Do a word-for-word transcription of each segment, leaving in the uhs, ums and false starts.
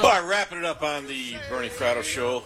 All right, wrapping it up on the Bernie Fratto Show.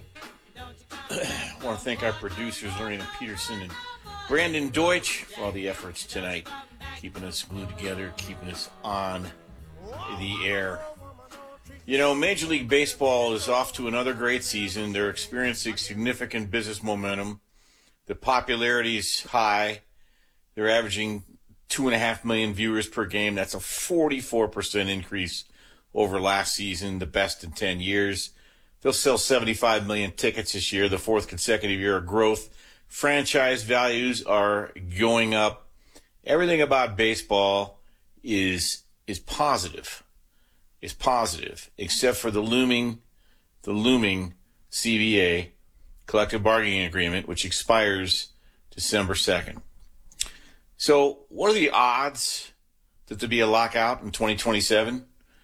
I want to thank our producers, Lorena Peterson and Brandon Deutsch, for all the efforts tonight, keeping us glued together, keeping us on the air. You know, Major League Baseball is off to another great season. They're experiencing significant business momentum. The popularity is high. They're averaging two and a half million viewers per game. That's a forty-four percent increase over last season, the best in ten years. They'll sell seventy-five million tickets this year, the fourth consecutive year of growth. Franchise values are going up. Everything about baseball is is positive. Is positive, except for the looming, the looming C B A, collective bargaining agreement, which expires December second. So, what are the odds that there'll be a lockout in twenty twenty-seven?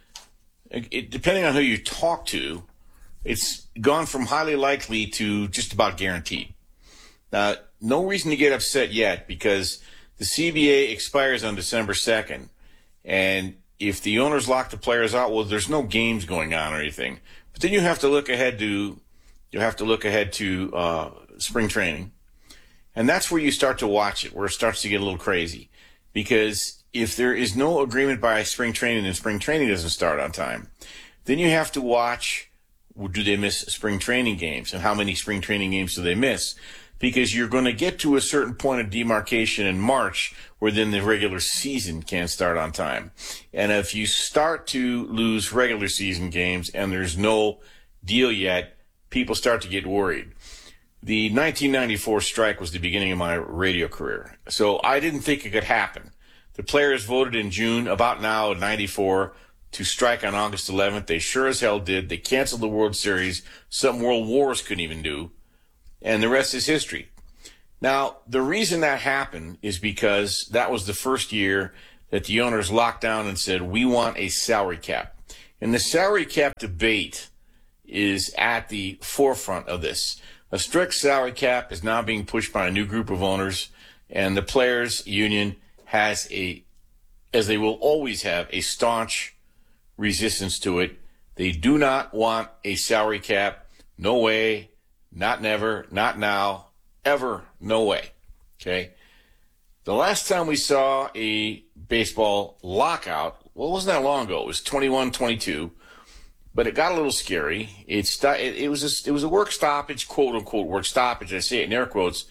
It, depending on who you talk to, it's gone from highly likely to just about guaranteed. Now, no reason to get upset yet, because the C B A expires on December second, and if the owners lock the players out, well, there's no games going on or anything. But then you have to look ahead to you have to look ahead to uh, spring training, and that's where you start to watch it, where it starts to get a little crazy, because if there is no agreement by spring training and spring training doesn't start on time, then you have to watch, do they miss spring training games, and how many spring training games do they miss? Because you're going to get to a certain point of demarcation in March where then the regular season can't start on time. And if you start to lose regular season games and there's no deal yet, people start to get worried. The nineteen ninety-four strike was the beginning of my radio career, so I didn't think it could happen. The players voted in June, about now, in ninety-four, to strike on August eleventh. They sure as hell did. They canceled the World Series. Some world wars couldn't even do. And the rest is history. Now, the reason that happened is because that was the first year that the owners locked down and said, we want a salary cap. And the salary cap debate is at the forefront of this. A strict salary cap is now being pushed by a new group of owners, and the players' union has a, as they will always have, a staunch resistance to it. They do not want a salary cap. No way. Not never, not now, ever, no way, okay? The last time we saw a baseball lockout, well, it wasn't that long ago. It was twenty-one twenty-two, but it got a little scary. It, st- it, it, was a, it was a work stoppage, quote-unquote work stoppage. I say it in air quotes.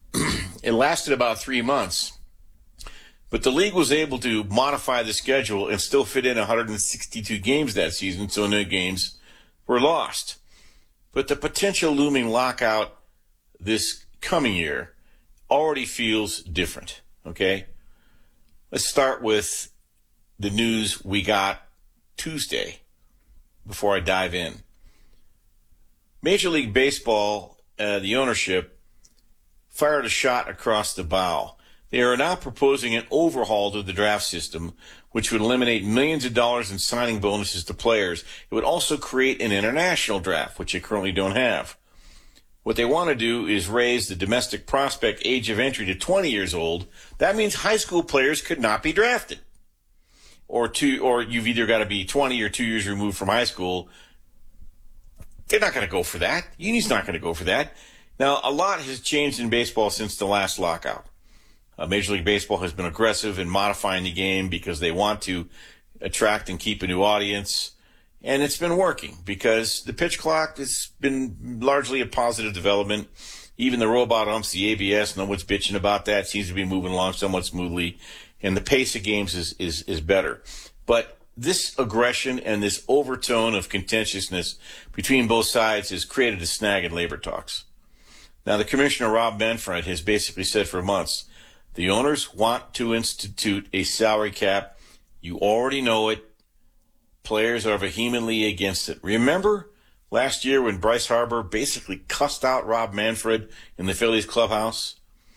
It lasted about three months, but the league was able to modify the schedule and still fit in one hundred sixty-two games that season, so no games were lost. But the potential looming lockout this coming year already feels different, okay? Let's start with the news we got Tuesday before I dive in. Major League Baseball, uh, the ownership, fired a shot across the bow. They are now proposing an overhaul to the draft system, which would eliminate millions of dollars in signing bonuses to players. It would also create an international draft, which they currently don't have. What they want to do is raise the domestic prospect age of entry to twenty years old. That means high school players could not be drafted. Or two, or you've either got to be twenty or two years removed from high school. They're not going to go for that. Union's not going to go for that. Now, a lot has changed in baseball since the last lockout. Uh, Major League Baseball has been aggressive in modifying the game because they want to attract and keep a new audience. And it's been working because the pitch clock has been largely a positive development. Even the robot umps, the A B S, no one's bitching about that. Seems to be moving along somewhat smoothly. And the pace of games is, is, is better. But this aggression and this overtone of contentiousness between both sides has created a snag in labor talks. Now, the commissioner, Rob Manfred, has basically said for months, the owners want to institute a salary cap. You already know it. Players are vehemently against it. Remember last year when Bryce Harper basically cussed out Rob Manfred in the Phillies clubhouse?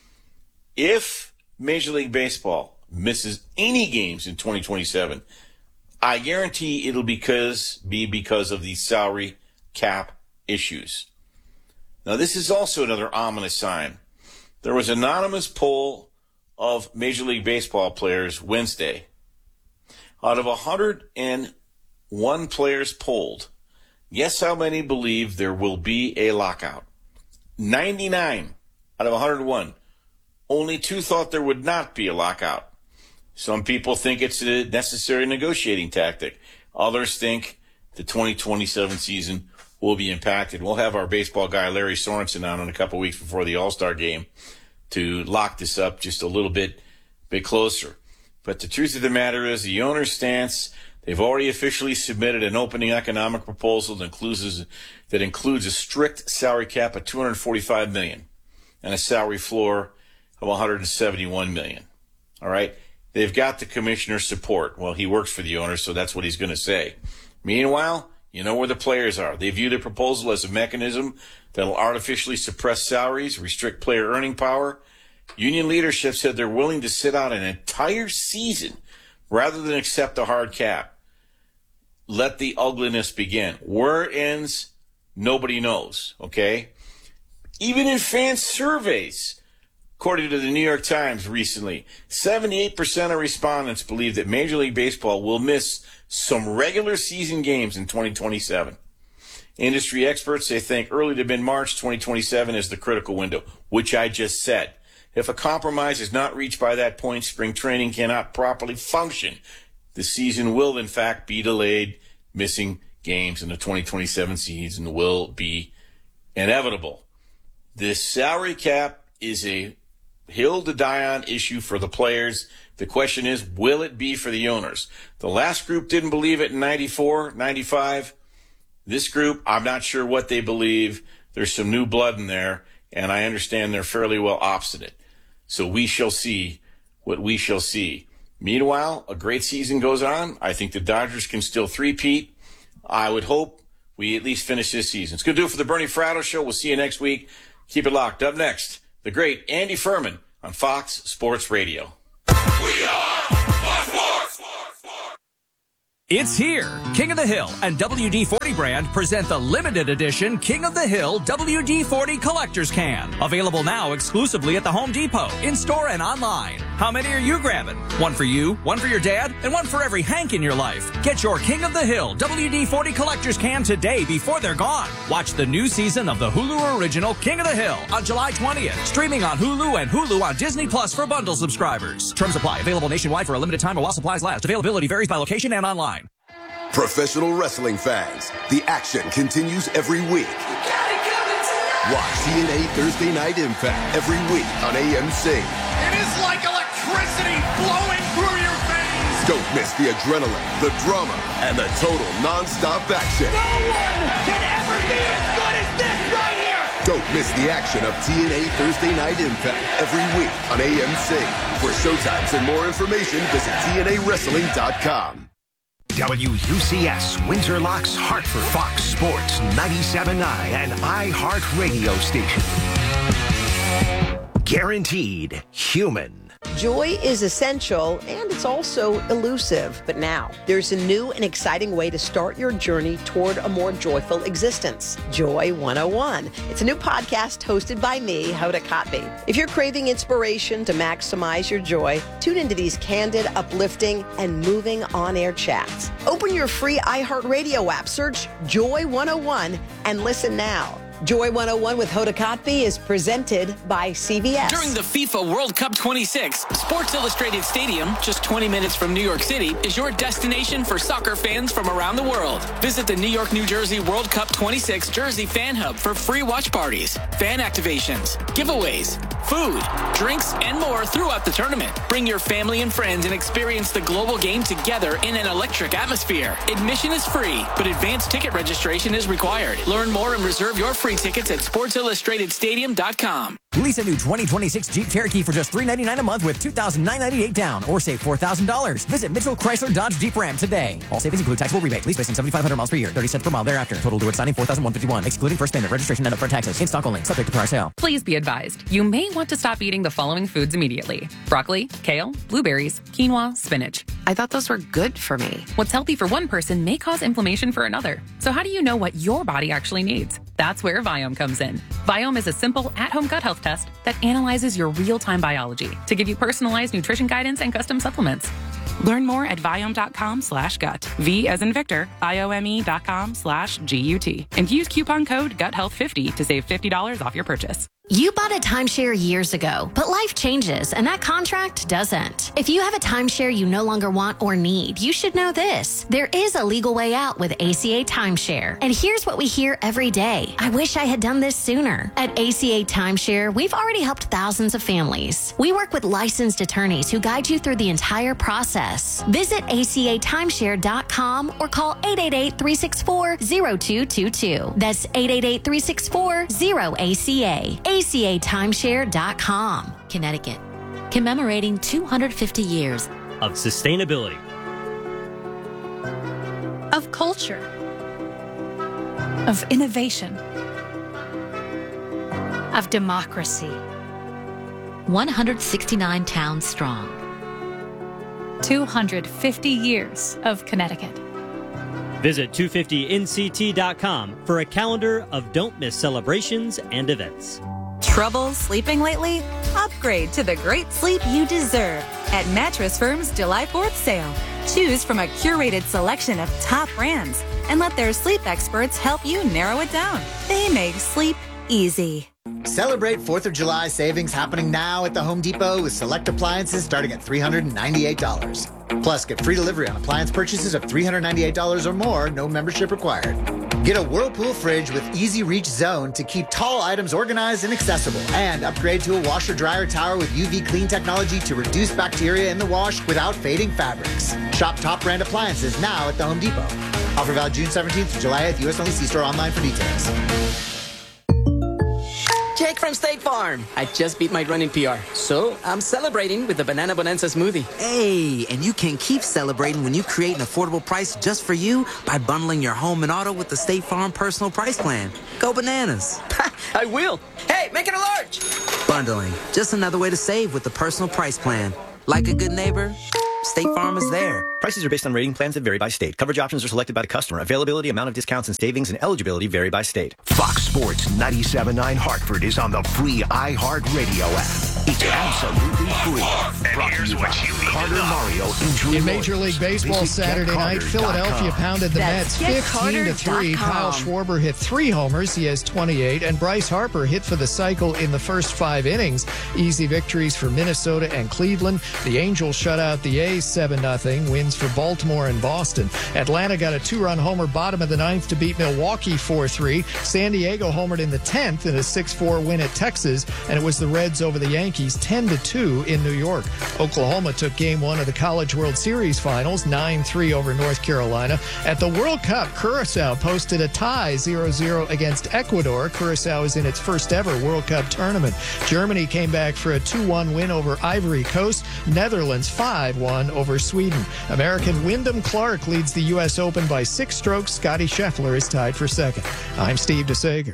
If Major League Baseball misses any games in twenty twenty-seven, I guarantee it'll because be because of the salary cap issues. Now, this is also another ominous sign. There was an anonymous poll of Major League Baseball players Wednesday. Out of one hundred one players polled, guess how many believe there will be a lockout? ninety-nine out of one hundred one. Only two thought there would not be a lockout. Some people think it's a necessary negotiating tactic. Others think the twenty twenty-seven season will be impacted. We'll have our baseball guy, Larry Sorensen, on in a couple weeks before the All-Star game to lock this up just a little bit, bit closer. But the truth of the matter is the owner's stance, they've already officially submitted an opening economic proposal that includes, that includes a strict salary cap of two hundred forty-five million dollars and a salary floor of one hundred seventy-one million dollars. All right? They've got the commissioner's support. Well, he works for the owner, so that's what he's going to say. Meanwhile, you know where the players are. They view the proposal as a mechanism that will artificially suppress salaries, restrict player earning power. Union leadership said they're willing to sit out an entire season rather than accept a hard cap. Let the ugliness begin. Where it ends, nobody knows, okay? Even in fan surveys, according to the New York Times recently, seventy-eight percent of respondents believe that Major League Baseball will miss some regular season games in twenty twenty-seven. Industry experts, they think early to mid-March twenty twenty-seven is the critical window, which I just said. If a compromise is not reached by that point, spring training cannot properly function. The season will, in fact, be delayed. Missing games in the twenty twenty-seven season will be inevitable. This salary cap is a hill to die on issue for the players. The question is, will it be for the owners? The last group didn't believe it in ninety-four, ninety-five. This group, I'm not sure what they believe. There's some new blood in there, and I understand they're fairly well obstinate. So we shall see what we shall see. Meanwhile, a great season goes on. I think the Dodgers can still three-peat. I would hope we at least finish this season. It's going to do it for the Bernie Fratto Show. We'll see you next week. Keep it locked. Up next, the great Andy Furman on Fox Sports Radio. We are Fox Sports! It's here. King of the Hill and W D forty brand present the limited edition King of the Hill W D forty Collector's Can. Available now exclusively at the Home Depot, in-store and online. How many are you grabbing? One for you, one for your dad, and one for every Hank in your life. Get your King of the Hill W D forty Collector's Can today before they're gone. Watch the new season of the Hulu original King of the Hill on July twentieth. Streaming on Hulu and Hulu on Disney Plus for bundle subscribers. Terms apply. Available nationwide for a limited time while supplies last. Availability varies by location and online. Professional wrestling fans, the action continues every week. Watch T N A Thursday Night Impact every week on A M C. It is like electricity flowing through your veins. Don't miss the adrenaline, the drama, and the total non-stop action. No one can ever be as good as this right here. Don't miss the action of T N A Thursday Night Impact every week on A M C. For showtimes and more information, visit T N A wrestling dot com. W U C S, Windsor Locks, Hartford, Fox Sports, ninety-seven point nine, and iHeart Radio Station. Guaranteed human. Joy is essential, and it's also elusive. But now, there's a new and exciting way to start your journey toward a more joyful existence. Joy one oh one. It's a new podcast hosted by me, Hoda Kotb. If you're craving inspiration to maximize your joy, tune into these candid, uplifting, and moving on-air chats. Open your free iHeartRadio app, search Joy one oh one, and listen now. Joy one oh one with Hoda Kotb is presented by C V S. During the FIFA World Cup twenty-six, Sports Illustrated Stadium, just twenty minutes from New York City, is your destination for soccer fans from around the world. Visit the New York, New Jersey World Cup twenty-six Jersey Fan Hub for free watch parties, fan activations, giveaways, food, drinks, and more throughout the tournament. Bring your family and friends and experience the global game together in an electric atmosphere. Admission is free, but advanced ticket registration is required. Learn more and reserve your free tickets at sports illustrated stadium dot com. Lease a new twenty twenty-six Jeep Cherokee for just three hundred ninety-nine dollars a month with two thousand nine hundred ninety-eight dollars down, or save four thousand dollars. Visit Mitchell Chrysler Dodge Jeep Ram today. All savings include taxable rebate. Lease based on seventy-five hundred miles per year, thirty cents per mile thereafter. Total due at signing four thousand one hundred fifty-one dollars, excluding first payment, registration, and upfront taxes. In stock only. Subject to prior sale. Please be advised, you may want to stop eating the following foods immediately: broccoli, kale, blueberries, quinoa, spinach. I thought those were good for me. What's healthy for one person may cause inflammation for another. So how do you know what your body actually needs? That's where Viome comes in. Viome is a simple, at-home gut health test that analyzes your real-time biology to give you personalized nutrition guidance and custom supplements. Learn more at Viome.com slash gut. V as in Victor, I-O-M-E dot com slash G-U-T. And use coupon code gut health fifty to save fifty dollars off your purchase. You bought a timeshare years ago, but life changes and that contract doesn't. If you have a timeshare you no longer want or need, you should know this. There is a legal way out with A C A Timeshare. And here's what we hear every day. I wish I had done this sooner. At A C A Timeshare, we've already helped thousands of families. We work with licensed attorneys who guide you through the entire process. Visit A C A timeshare dot com or call eight eight eight, three six four, zero two two two. That's eight eight eight, three six four, zero A C A. A C A timeshare dot com. Connecticut, commemorating two hundred fifty years of sustainability, of culture, of innovation, of democracy. one hundred sixty-nine towns strong. two hundred fifty years of Connecticut. Visit two fifty N C T dot com for a calendar of don't miss celebrations and events. Trouble sleeping lately? Upgrade to the great sleep you deserve at Mattress Firm's July fourth sale. Choose from a curated selection of top brands and let their sleep experts help you narrow it down. They make sleep easy. Celebrate fourth of July savings happening now at the Home Depot with select appliances starting at three hundred ninety-eight dollars. Plus, get free delivery on appliance purchases of three hundred ninety-eight dollars or more, no membership required. Get a Whirlpool fridge with easy reach zone to keep tall items organized and accessible. And upgrade to a washer dryer tower with U V clean technology to reduce bacteria in the wash without fading fabrics. Shop top brand appliances now at the Home Depot. Offer valid June seventeenth to July eighth, U S only. See store online for details. Jake from State Farm. I just beat my running P R, so I'm celebrating with the Banana Bonanza smoothie. Hey, and you can keep celebrating when you create an affordable price just for you by bundling your home and auto with the State Farm Personal Price Plan. Go bananas. I will. Hey, make it a large. Bundling, just another way to save with the Personal Price Plan. Like a good neighbor, State Farm is there. Prices are based on rating plans that vary by state. Coverage options are selected by the customer. Availability, amount of discounts and savings, and eligibility vary by state. Fox Sports ninety-seven point nine Hartford is on the free iHeartRadio app. It's absolutely free. And Brought here's to you what by you need Carter to know. Mario Injury In Major Lawyers. League Baseball Visit Saturday night, Philadelphia pounded the That's Mets fifteen to three. Kyle Schwarber hit three homers. He has twenty-eight. And Bryce Harper hit for the cycle in the first five innings. Easy victories for Minnesota and Cleveland. The Angels shut out the A's seven nothing. Wins for Baltimore and Boston. Atlanta got a two-run homer bottom of the ninth to beat Milwaukee four three. San Diego homered in the tenth in a six four win at Texas. And it was the Reds over the Yankees ten to two in New York. Oklahoma took game one of the College World Series Finals nine three over North Carolina. At the World Cup, Curacao posted a tie zero zero against Ecuador. Curacao is in its first ever World Cup tournament. Germany came back for a two one win over Ivory Coast. Netherlands five one over Sweden. American Wyndham Clark leads the U S Open by six strokes. Scotty Scheffler is tied for second. I'm Steve DeSager.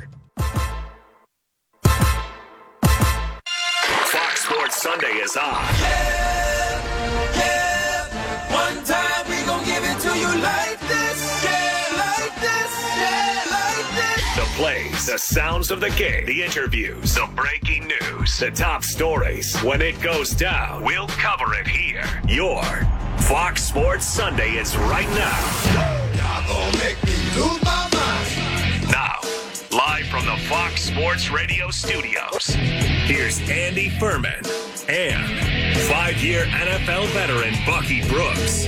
Fox Sports Sunday is on. Yeah, yeah. One time we gon' give it to you like this. Yeah, like this. Yeah, like this. The plays, the sounds of the game, the interviews, the breaking news, the top stories. When it goes down, we'll cover it here. Your Fox Sports Sunday is right now. Y'all gon' make me lose my mind. Now, live from the Fox Sports Radio studios, here's Andy Furman and five-year N F L veteran Bucky Brooks.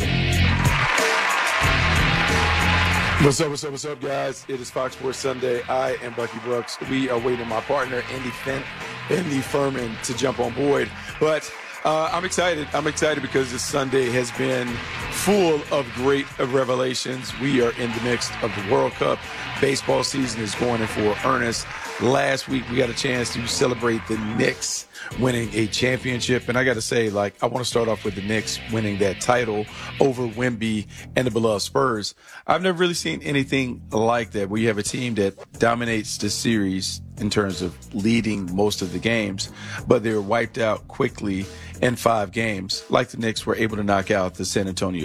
What's up, what's up, what's up, guys? It is Fox Sports Sunday. I am Bucky Brooks. We are waiting my partner, Andy Fent, Andy Furman, to jump on board. But uh, I'm excited. I'm excited because this Sunday has been full of great revelations. We are in the midst of the World Cup. Baseball season is going in for earnest. Last week, we got a chance to celebrate the Knicks winning a championship. And I got to say, like, I want to start off with the Knicks winning that title over Wemby and the beloved Spurs. I've never really seen anything like that, where you have a team that dominates the series in terms of leading most of the games, but they're wiped out quickly in five games, like the Knicks were able to knock out the San Antonio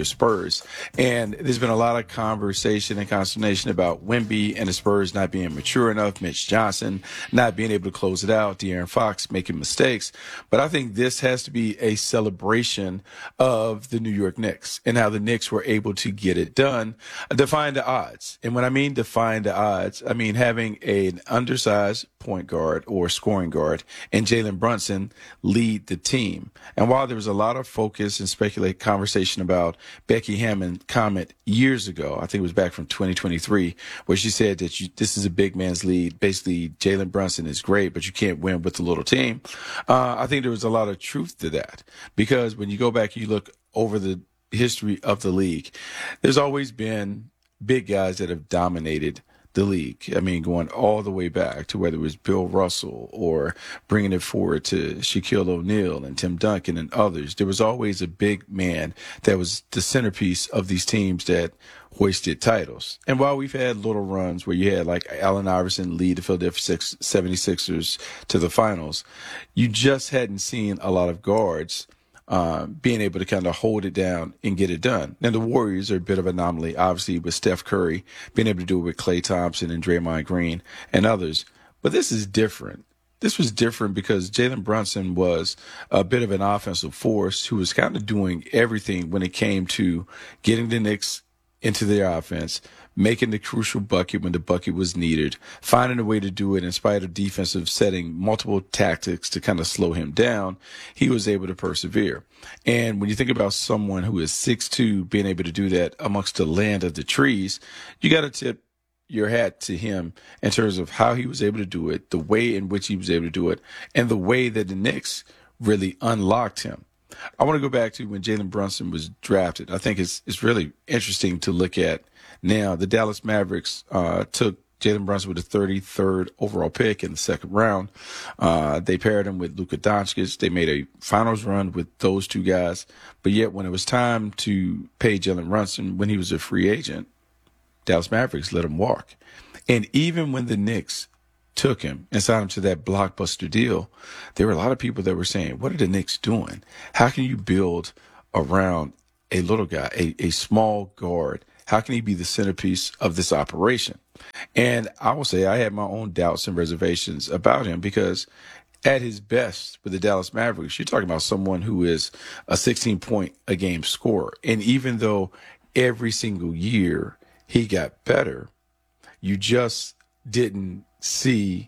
your Spurs. And there's been a lot of conversation and consternation about Wemby and the Spurs not being mature enough, Mitch Johnson not being able to close it out, De'Aaron Fox making mistakes. But I think this has to be a celebration of the New York Knicks and how the Knicks were able to get it done, defying the odds. And when I mean defying the odds, I mean having an undersized point guard or scoring guard and Jalen Brunson lead the team. And while there was a lot of focus and speculate conversation about Becky Hammond's comment years ago, I think it was back from twenty twenty-three, where she said that you, this is a big man's league. Basically, Jalen Brunson is great, but you can't win with a little team. Uh, I think there was a lot of truth to that, because when you go back, you look over the history of the league, there's always been big guys that have dominated the league. I mean, going all the way back to whether it was Bill Russell or bringing it forward to Shaquille O'Neal and Tim Duncan and others. There was always a big man that was the centerpiece of these teams that hoisted titles. And while we've had little runs where you had like Allen Iverson lead the Philadelphia seventy-sixers to the finals, you just hadn't seen a lot of guards Uh, being able to kind of hold it down and get it done. Now, the Warriors are a bit of an anomaly, obviously, with Steph Curry being able to do it with Klay Thompson and Draymond Green and others. But this is different. This was different because Jalen Brunson was a bit of an offensive force who was kind of doing everything when it came to getting the Knicks into their offense, making the crucial bucket when the bucket was needed, finding a way to do it in spite of defensive setting multiple tactics to kind of slow him down. He was able to persevere. And when you think about someone who is six two being able to do that amongst the land of the trees, you got to tip your hat to him in terms of how he was able to do it, the way in which he was able to do it, and the way that the Knicks really unlocked him. I want to go back to when Jalen Brunson was drafted. I think it's it's really interesting to look at now. The Dallas Mavericks uh, took Jalen Brunson with the thirty-third overall pick in the second round. Uh, they paired him with Luka Doncic. They made a finals run with those two guys. But yet when it was time to pay Jalen Brunson when he was a free agent, Dallas Mavericks let him walk. And even when the Knicks took him and signed him to that blockbuster deal, there were a lot of people that were saying, what are the Knicks doing? How can you build around a little guy, a, a small guard? How can he be the centerpiece of this operation? And I will say I had my own doubts and reservations about him because at his best with the Dallas Mavericks, you're talking about someone who is a sixteen point a game scorer. And even though every single year he got better, you just didn't see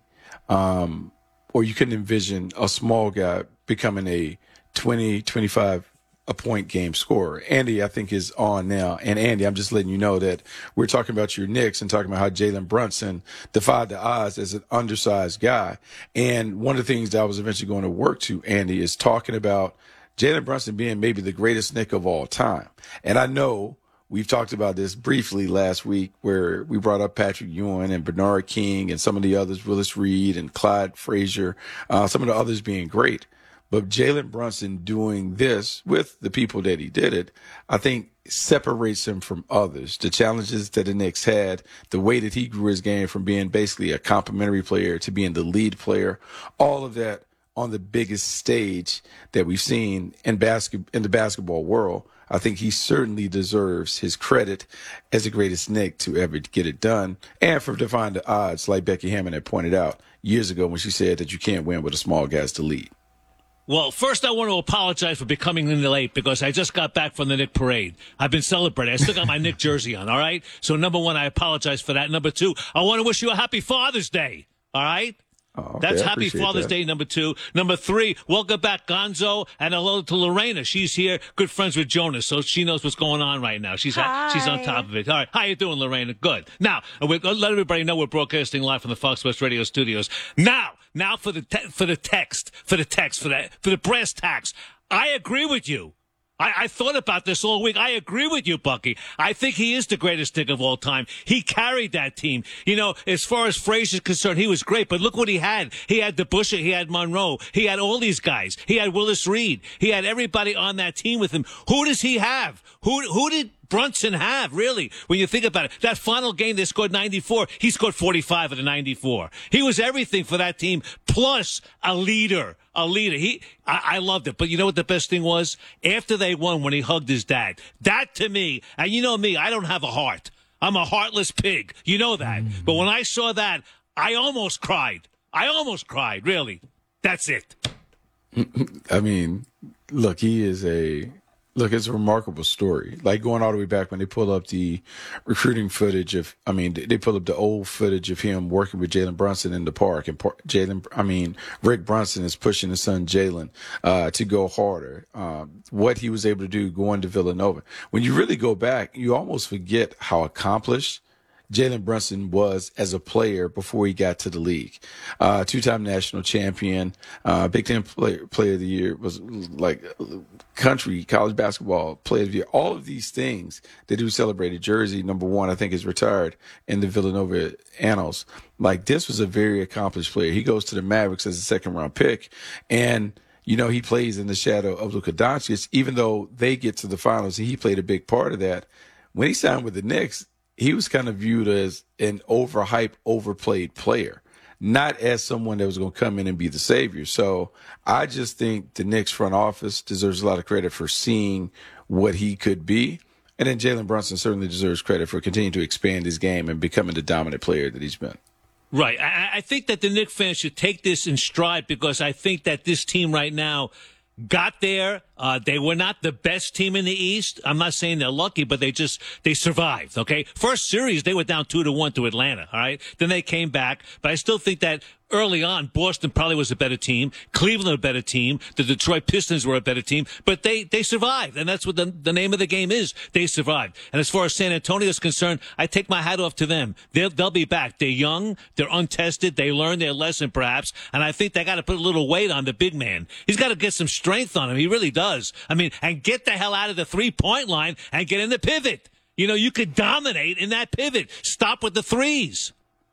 um, or you couldn't envision a small guy becoming a twenty, twenty-five a point game scorer. Andy, I think, is on now. And Andy, I'm just letting you know that we're talking about your Knicks and talking about how Jalen Brunson defied the odds as an undersized guy. And one of the things that I was eventually going to work to, Andy, is talking about Jalen Brunson being maybe the greatest Knick of all time. And I know we've talked about this briefly last week where we brought up Patrick Ewing and Bernard King and some of the others, Willis Reed and Clyde Frazier, uh, some of the others being great. But Jalen Brunson doing this with the people that he did it, I think separates him from others. The challenges that the Knicks had, the way that he grew his game from being basically a complimentary player to being the lead player, all of that on the biggest stage that we've seen in basket in the basketball world. I think he certainly deserves his credit as the greatest Knick to ever get it done, and for defying the odds, like Becky Hammond had pointed out years ago when she said that you can't win with a small guys to lead. Well, first I want to apologize for becoming late because I just got back from the Knick parade. I've been celebrating. I still got my Knick jersey on, all right? So, number one, I apologize for that. Number two, I want to wish you a happy Father's Day, all right? Oh, okay. That's I happy Father's that. Day, number two. Number three, welcome back, Gonzo, and hello to Lorena. She's here, good friends with Jonas, so she knows what's going on right now. She's ha- she's on top of it. All right, how you doing, Lorena? Good. Now, we're, let everybody know we're broadcasting live from the Fox Sports Radio studios. Now, now for the te- for the text, for the text, for the for the brass tacks. I agree with you. I, I thought about this all week. I agree with you, Bucky. I think he is the greatest Knick of all time. He carried that team. You know, as far as Frazier's concerned, he was great, but look what he had. He had DeBusschere, he had Monroe, he had all these guys. He had Willis Reed. He had everybody on that team with him. Who does he have? Who who did Brunson have, really, when you think about it? That final game they scored ninety-four, he scored forty-five of the ninety-four. He was everything for that team, plus a leader. A leader. He, I, I loved it. But you know what the best thing was? After they won, when he hugged his dad. That to me, and you know me, I don't have a heart. I'm a heartless pig. You know that. Mm-hmm. But when I saw that, I almost cried. I almost cried, really. That's it. I mean, look, he is a look, it's a remarkable story. Like going all the way back when they pull up the recruiting footage of, I mean, they pull up the old footage of him working with Jalen Brunson in the park. And Jalen, I mean, Rick Brunson is pushing his son Jalen uh, to go harder. Um, what he was able to do going to Villanova. When you really go back, you almost forget how accomplished Jalen Brunson was as a player before he got to the league. Uh, two-time national champion, uh, Big Ten player, player of the year, was like country, college basketball player of the year. All of these things that he celebrated. Jersey, number one, I think is retired in the Villanova annals. Like, this was a very accomplished player. He goes to the Mavericks as a second-round pick, and you know, he plays in the shadow of Luka Doncic, even though they get to the finals, and he played a big part of that. When he signed with the Knicks, he was kind of viewed as an overhyped, overplayed player, not as someone that was going to come in and be the savior. So I just think the Knicks front office deserves a lot of credit for seeing what he could be. And then Jalen Brunson certainly deserves credit for continuing to expand his game and becoming the dominant player that he's been. Right. I, I think that the Knicks fans should take this in stride, because I think that this team right now got there. Uh, they were not the best team in the East. I'm not saying they're lucky, but they just, they survived, okay? First series, they were down two to one to Atlanta, all right? Then they came back, but I still think that early on, Boston probably was a better team. Cleveland a better team. The Detroit Pistons were a better team, but they, they survived. And that's what the, the name of the game is. They survived. And as far as San Antonio is concerned, I take my hat off to them. They'll, they'll be back. They're young. They're untested. They learned their lesson, perhaps. And I think they got to put a little weight on the big man. He's got to get some strength on him. He really does. I mean, and get the hell out of the three-point line and get in the pivot. You know, you could dominate in that pivot. Stop with the threes.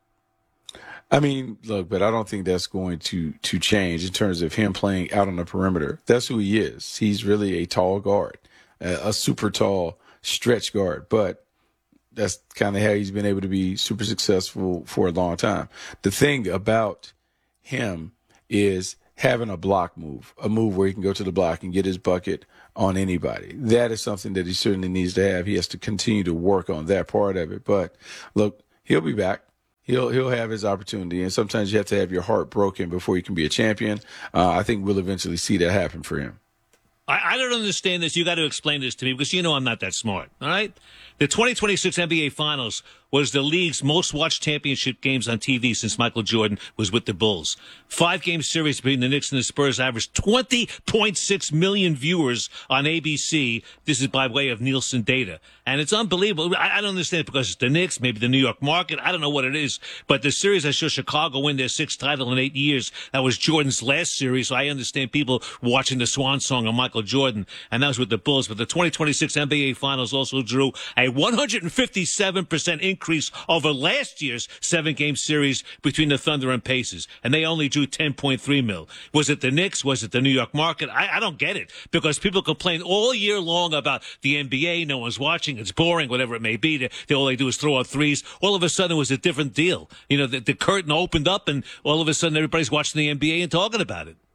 I mean, look, but I don't think that's going to to change in terms of him playing out on the perimeter. That's who he is. He's really a tall guard, a, a super tall stretch guard. But that's kind of how he's been able to be super successful for a long time. The thing about him is having a block move, a move where he can go to the block and get his bucket on anybody. That is something that he certainly needs to have. He has to continue to work on that part of it. But look, he'll be back. He'll he'll have his opportunity, and sometimes you have to have your heart broken before you can be a champion. Uh, I think we'll eventually see that happen for him. I, I don't understand this. You got to explain this to me, because you know I'm not that smart. All right, the twenty twenty-six N B A Finals was the league's most watched championship games on T V since Michael Jordan was with the Bulls. Five game series between the Knicks and the Spurs averaged twenty point six million viewers on A B C. This is by way of Nielsen data. And it's unbelievable. I, I don't understand it, because it's the Knicks, maybe the New York market. I don't know what it is. But the series, I saw Chicago win their sixth title in eight years. That was Jordan's last series. So I understand people watching the swan song of Michael Jordan. And that was with the Bulls. But the twenty twenty-six N B A Finals also drew a one hundred fifty-seven percent increase over last year's seven-game series between the Thunder and Pacers, and they only drew ten point three mil. Was it the Knicks? Was it the New York market? I, I don't get it, because people complain all year long about the N B A. No one's watching. It's boring, whatever it may be. They, they, all they do is throw out threes. All of a sudden, it was a different deal. You know, the, the curtain opened up, and all of a sudden, everybody's watching the N B A and talking about it.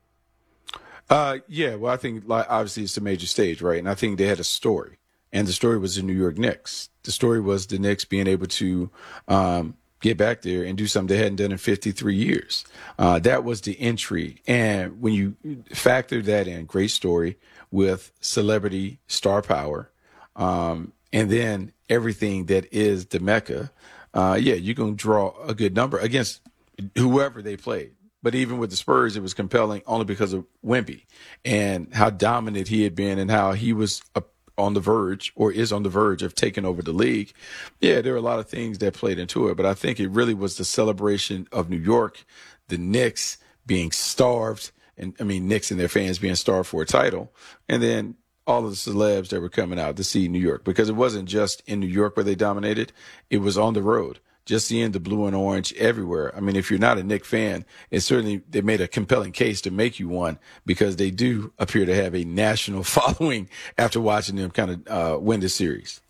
Uh, yeah, well, I think like, obviously it's a major stage, right? And I think they had a story. And the story was the New York Knicks. The story was the Knicks being able to um, get back there and do something they hadn't done in fifty-three years. Uh, that was the intrigue. And when you factor that in, great story with celebrity star power, um, and then everything that is the Mecca, uh, yeah, you're going to draw a good number against whoever they played. But even with the Spurs, it was compelling only because of Wemby and how dominant he had been and how he was a on the verge or is on the verge of taking over the league. Yeah, there were a lot of things that played into it, but I think it really was the celebration of New York, the Knicks being starved, and I mean, Knicks and their fans being starved for a title, and then all of the celebs that were coming out to see New York, because it wasn't just in New York where they dominated, it was on the road. Just seeing the blue and orange everywhere. I mean, if you're not a Knicks fan, it's certainly, they made a compelling case to make you one, because they do appear to have a national following after watching them kind of uh, win the series.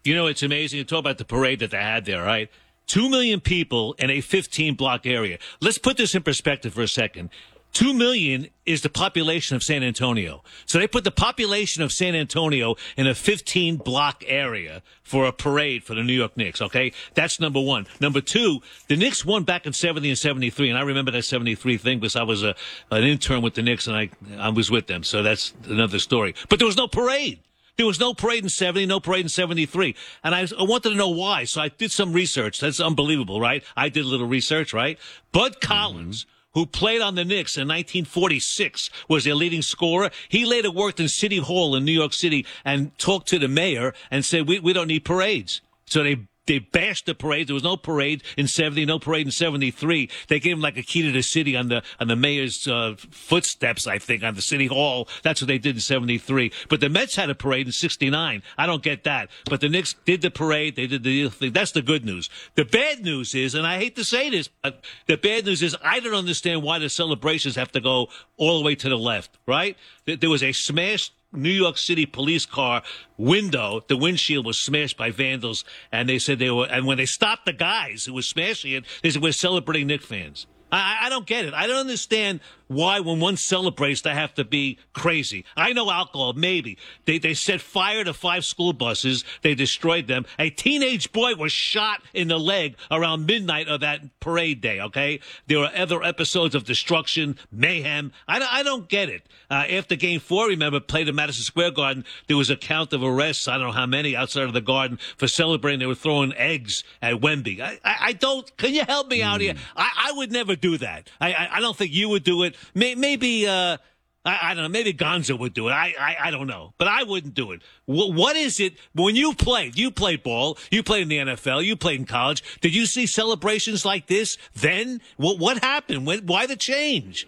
You know, it's amazing. You talk about the parade that they had there, right? Two million people in a fifteen-block area. Let's put this in perspective for a second. Two million is the population of San Antonio. So they put the population of San Antonio in a fifteen-block area for a parade for the New York Knicks, okay? That's number one. Number two, the Knicks won back in seventy and seventy-three, and I remember that seventy-three thing because I was a, an intern with the Knicks, and I, I was with them, so that's another story. But there was no parade. There was no parade in seventy, no parade in seventy-three. And I, I wanted to know why, so I did some research. That's unbelievable, right? I did a little research, right? Bud Collins, mm-hmm. who played on the Knicks in nineteen forty-six, was their leading scorer. He later worked in City Hall in New York City and talked to the mayor and said, we, we don't need parades. So they They bashed the parade. There was no parade in seventy, no parade in seventy-three. They gave him like a key to the city on the on the mayor's uh, footsteps, I think, on the City Hall. That's what they did in seventy-three. But the Mets had a parade in sixty-nine. I don't get that. But the Knicks did the parade. They did the thing. That's the good news. The bad news is, and I hate to say this, but the bad news is I don't understand why the celebrations have to go all the way to the left, right? There was a smashed New York City police car window. The windshield was smashed by vandals, and they said they were. And when they stopped the guys who were smashing it, they said we're celebrating Knicks fans. I, I don't get it. I don't understand why, when one celebrates, they have to be crazy. I know alcohol, maybe. They they set fire to five school buses. They destroyed them. A teenage boy was shot in the leg around midnight of that parade day, okay? There were other episodes of destruction, mayhem. I, I don't get it. Uh, after Game four, remember, played at Madison Square Garden, there was a count of arrests, I don't know how many, outside of the Garden for celebrating. They were throwing eggs at Wemby. I, I, I don't, can you help me out here? I, I would never do that. I, I, I don't think you would do it. Maybe, uh, I, I don't know, maybe Gonzo would do it. I, I, I don't know. But I wouldn't do it. W- what is it, when you played, you played ball, you played in the N F L, you played in college, did you see celebrations like this then? What, what happened? When, why the change?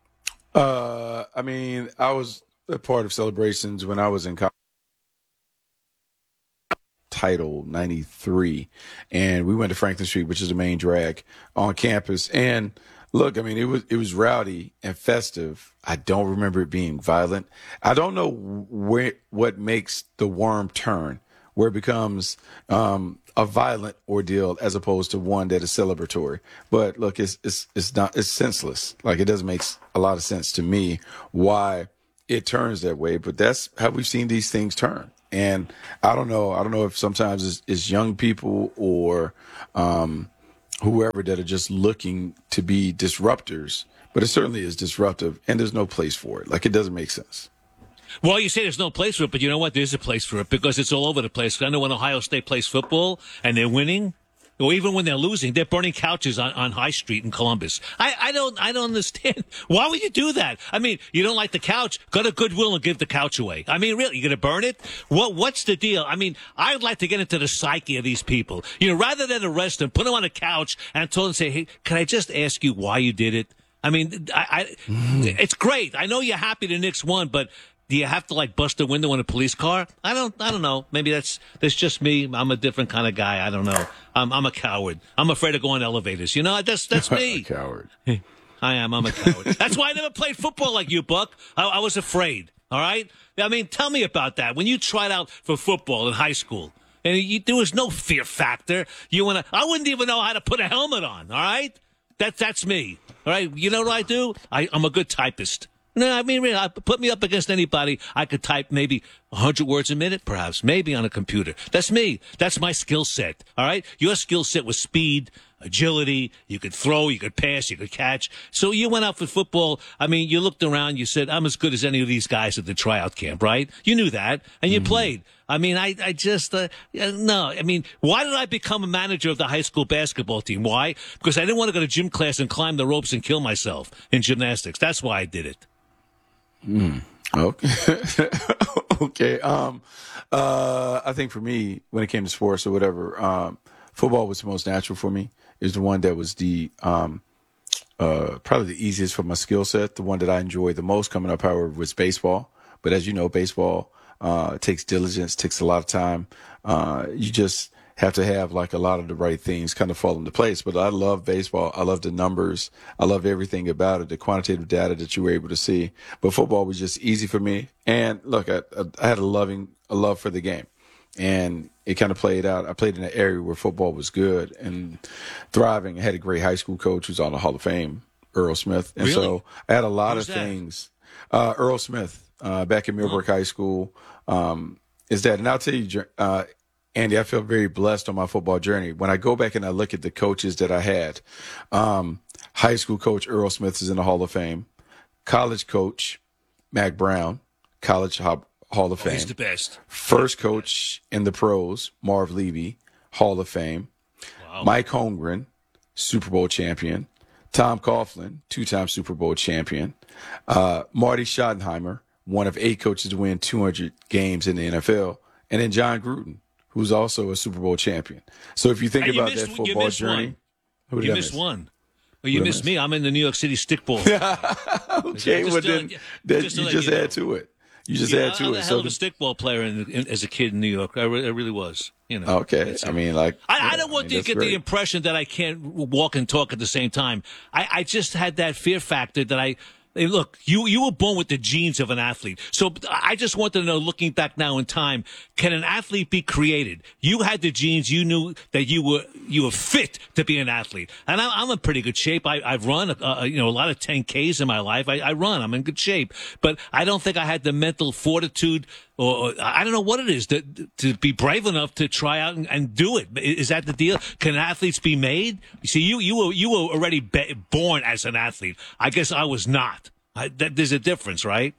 Uh, I mean, I was a part of celebrations when I was in college. Title ninety-three, and we went to Franklin Street, which is the main drag on campus, and look, I mean, it was it was rowdy and festive. I don't remember it being violent. I don't know where what makes the worm turn, where it becomes um, a violent ordeal as opposed to one that is celebratory. But look, it's it's it's not it's senseless. Like, it doesn't make a lot of sense to me why it turns that way. But that's how we've seen these things turn. And I don't know. I don't know if sometimes it's, it's young people or um, whoever that are just looking to be disruptors, but it certainly is disruptive, and there's no place for it. Like, it doesn't make sense. Well, you say there's no place for it, but you know what? There's a place for it because it's all over the place. I know when Ohio State plays football and they're winning, or even when they're losing, they're burning couches on, on High Street in Columbus. I, I don't I don't understand. Why would you do that? I mean, you don't like the couch? Go to Goodwill and give the couch away. I mean, really, you're going to burn it? What What's the deal? I mean, I'd like to get into the psyche of these people. You know, rather than arrest them, put them on a couch and tell them, say, hey, can I just ask you why you did it? I mean, I, I mm. it's great. I know you're happy the Knicks won, but do you have to, like, bust a window in a police car? I don't. I don't know. Maybe that's that's just me. I'm a different kind of guy. I don't know. I'm I'm a coward. I'm afraid of going elevators. You know, that's that's me. A coward. I am. I'm a coward. That's why I never played football like you, Buck. I, I was afraid. All right. I mean, tell me about that. When you tried out for football in high school, and you, there was no fear factor. You wanna? I wouldn't even know how to put a helmet on. All right. That that's me. All right. You know what I do? I, I'm a good typist. No, I mean, really, put me up against anybody. I could type maybe one hundred words a minute, perhaps, maybe on a computer. That's me. That's my skill set, all right? Your skill set was speed, agility. You could throw, you could pass, you could catch. So you went out for football. I mean, you looked around, you said, I'm as good as any of these guys at the tryout camp, right? You knew that, and you mm-hmm. played. I mean, I, I just, uh, no. I mean, why did I become a manager of the high school basketball team? Why? Because I didn't want to go to gym class and climb the ropes and kill myself in gymnastics. That's why I did it. Mm. Okay. okay. Um, uh, I think for me, when it came to sports or whatever, um, football was the most natural for me. It was the one that was the, um, uh, probably the easiest for my skill set. The one that I enjoyed the most coming up, however, was baseball. But as you know, baseball, uh, takes diligence, takes a lot of time. Uh, you just have to have like a lot of the right things kind of fall into place. But I love baseball. I love the numbers. I love everything about it, the quantitative data that you were able to see. But football was just easy for me. And look, I, I had a loving, a love for the game. And it kind of played out. I played in an area where football was good and thriving. I had a great high school coach who's on the Hall of Fame, Earl Smith. And Really? so I had a lot Who's of that? things. Uh, Earl Smith, uh, back in Millbrook High School, um, is that. And I'll tell you, Jer- uh, Andy, I feel very blessed on my football journey. When I go back and I look at the coaches that I had, um, high school coach Earl Smith is in the Hall of Fame. College coach Mac Brown, College Hall Hall of Oh, Fame. he's the best. First coach in the pros, Marv Levy, Hall of Fame. Wow. Mike Holmgren, Super Bowl champion. Tom Coughlin, two-time Super Bowl champion. Uh, Marty Schottenheimer, one of eight coaches to win two hundred games in the N F L. And then John Gruden, who's also a Super Bowl champion. So if you think Hey, you about missed- that you football missed journey, one. who did You I missed miss? one. Well, you What did I missed miss? me. I'm in the New York City Stickball. Okay, well Just to- then that, just to you let just you add know. to it. You just yeah, add to I'm it. a hell So of a the- stickball player in, in, as a kid in New York. I, re- I really was. You know. okay, I mean, like I, I yeah, don't want mean, you to that's get great. the impression that I can't walk and talk at the same time. I, I just had that fear factor that I. Hey, look, you you were born with the genes of an athlete. So I just wanted to know, looking back now in time, can an athlete be created? You had the genes. You knew that you were you were fit to be an athlete, and I'm, I'm in pretty good shape. I, I've run, uh, you know, a lot of ten Ks in my life. I, I run. I'm in good shape, but I don't think I had the mental fortitude, or, or I don't know what it is, to to be brave enough to try out and, and do it. Is that the deal? Can athletes be made? You see, you you were you were already be- born as an athlete. I guess I was not. I, that, there's a difference, right?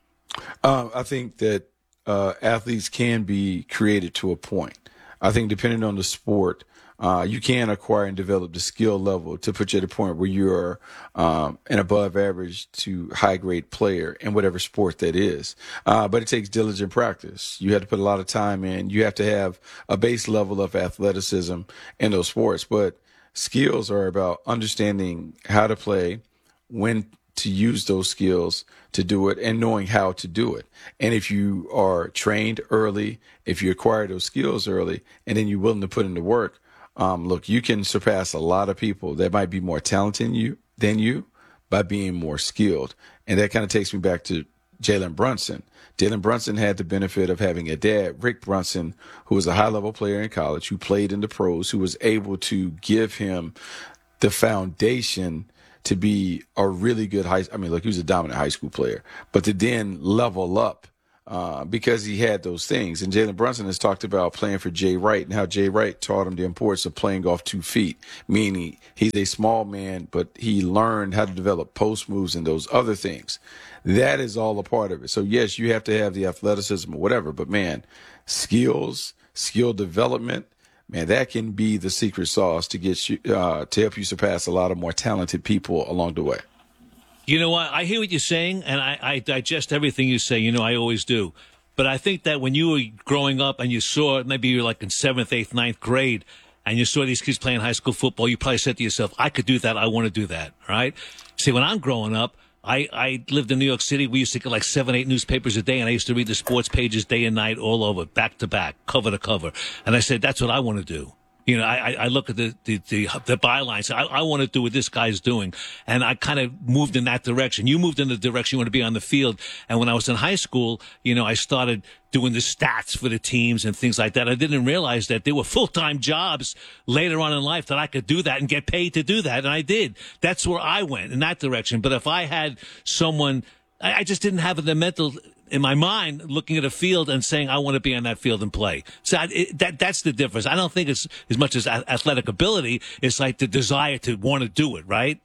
Um, I think that uh, athletes can be created to a point. I think depending on the sport, uh, you can acquire and develop the skill level to put you at a point where you're um, an above average to high grade player in whatever sport that is. Uh, but it takes diligent practice. You have to put a lot of time in. You have to have a base level of athleticism in those sports. But skills are about understanding how to play, when to use those skills to do it, and knowing how to do it. And if you are trained early, if you acquire those skills early, and then you're willing to put in the work, um, look, you can surpass a lot of people that might be more talented than you, than you by being more skilled. And that kind of takes me back to Jalen Brunson. Jalen Brunson had the benefit of having a dad, Rick Brunson, who was a high-level player in college, who played in the pros, who was able to give him the foundation to be a really good high. I mean, look, he was a dominant high school player, but to then level up uh, because he had those things. And Jalen Brunson has talked about playing for Jay Wright and how Jay Wright taught him the importance of playing off two feet, meaning he's a small man, but he learned how to develop post moves and those other things. That is all a part of it. So yes, you have to have the athleticism or whatever, but man, skills, skill development, man, that can be the secret sauce to get you, uh, to help you surpass a lot of more talented people along the way. You know what? I hear what you're saying, and I, I digest everything you say. You know, I always do. But I think that when you were growing up and you saw, maybe you were like in seventh, eighth, ninth grade, and you saw these kids playing high school football, you probably said to yourself, I could do that. I want to do that. Right? See, when I'm growing up, I, I lived in New York City. We used to get like seven, eight newspapers a day, and I used to read the sports pages day and night all over, back to back, cover to cover. And I said, that's what I want to do. You know, I, I look at the, the, the, the bylines. I, I want to do what this guy's doing. And I kind of moved in that direction. You moved in the direction you want to be on the field. And when I was in high school, you know, I started doing the stats for the teams and things like that. I didn't realize that there were full-time jobs later on in life that I could do that and get paid to do that. And I did. That's where I went, in that direction. But if I had someone, I, I just didn't have the mental in my mind looking at a field and saying, I want to be on that field and play. So I, it, that that's the difference. I don't think it's as much as athletic ability. It's like the desire to want to do it, right?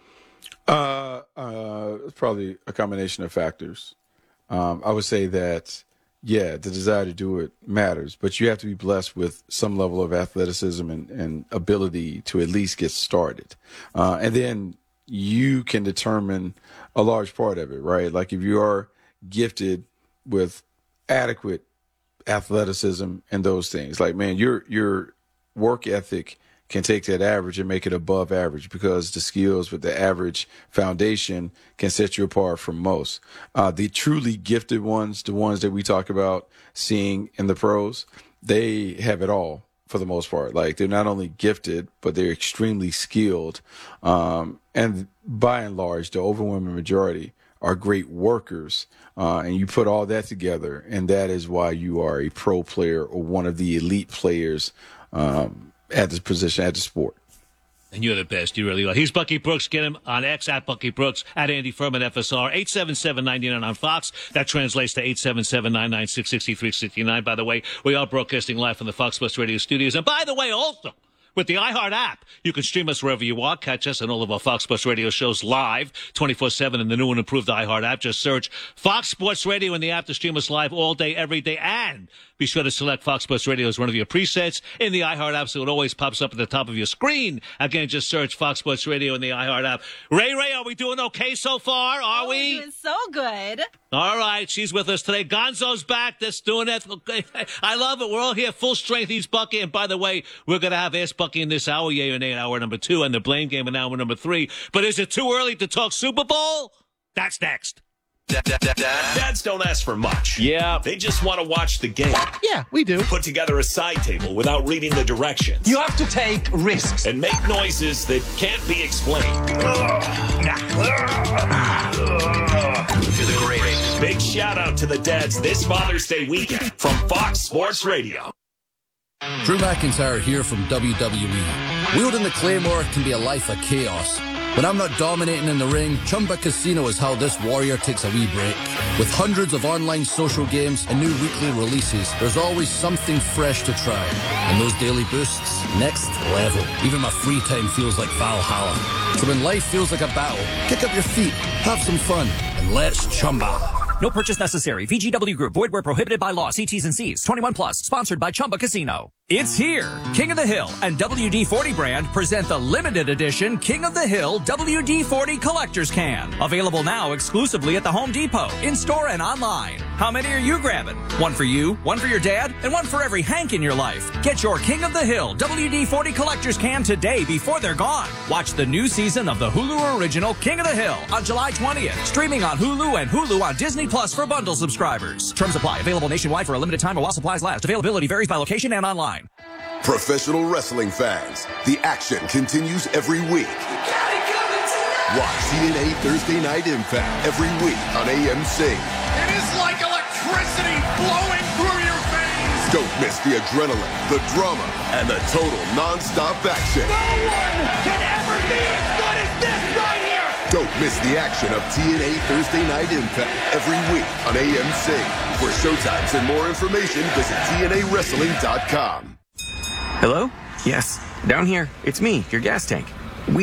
Uh, uh, it's probably a combination of factors. Um, I would say that, yeah, the desire to do it matters, but you have to be blessed with some level of athleticism and, and ability to at least get started. Uh, and then you can determine a large part of it, right? Like if you are gifted with adequate athleticism and those things, like, man, your your work ethic can take that average and make it above average, because the skills with the average foundation can set you apart from most. Uh, the truly gifted ones, the ones that we talk about seeing in the pros, they have it all for the most part. Like, they're not only gifted, but they're extremely skilled. Um, and by and large, the overwhelming majority are great workers. Uh, and you put all that together, and that is why you are a pro player or one of the elite players um, at this position, at the sport. And you're the best. You really are. He's Bucky Brooks. Get him on X at Bucky Brooks, at Andy Furman F S R, eight seven seven, nine nine on Fox. That translates to eight seven seven, nine nine six, six three six nine. By the way, we are broadcasting live from the Fox Sports Radio studios. And by the way, also, with the iHeart app, you can stream us wherever you are. Catch us and all of our Fox Sports Radio shows live twenty-four seven in the new and improved iHeart app. Just search Fox Sports Radio in the app to stream us live all day, every day. And be sure to select Fox Sports Radio as one of your presets in the iHeart app so it always pops up at the top of your screen. Again, just search Fox Sports Radio in the iHeart app. Ray Ray, are we doing okay so far? Are oh, we? We're doing so good. All right, she's with us today. Gonzo's back. That's doing it. I love it. We're all here full strength. He's Bucky. And by the way, we're going to have Ask Bucky in this hour, yay or nay, in hour number two, and the Blame Game in hour number three. But is it too early to talk Super Bowl? That's next. Dads don't ask for much. Yeah. They just want to watch the game. Yeah, we do. Put together a side table without reading the directions. You have to take risks. And make noises that can't be explained. To the greatest. Big shout out to the dads this Father's Day weekend from Fox Sports Radio. Drew McIntyre here from W W E. Wielding the Claymore can be a life of chaos. When I'm not dominating in the ring, Chumba Casino is how this warrior takes a wee break. With hundreds of online social games and new weekly releases, there's always something fresh to try. And those daily boosts, next level. Even my free time feels like Valhalla. So when life feels like a battle, kick up your feet, have some fun, and let's Chumba. No purchase necessary. V G W Group. Void where prohibited by law. See T's and C's. twenty-one plus. Sponsored by Chumba Casino. It's here. King of the Hill and W D forty brand present the limited edition King of the Hill W D forty Collector's Can. Available now exclusively at the Home Depot, in-store and online. How many are you grabbing? One for you, one for your dad, and one for every Hank in your life. Get your King of the Hill W D forty Collector's Can today before they're gone. Watch the new season of the Hulu original King of the Hill on July twentieth. Streaming on Hulu and Hulu on Disney Plus for bundle subscribers. Terms apply. Available nationwide for a limited time while supplies last. Availability varies by location and online. Professional wrestling fans, the action continues every week. Watch T N A Thursday Night Impact every week on A M C. It is like electricity flowing through your veins. Don't miss the adrenaline, the drama, and the total non-stop action. No one can ever be as good as this right here. Don't miss the action of T N A Thursday Night Impact every week on A M C. For showtimes and more information, visit T N A wrestling dot com. Hello? Yes, down here. It's me, your gas tank.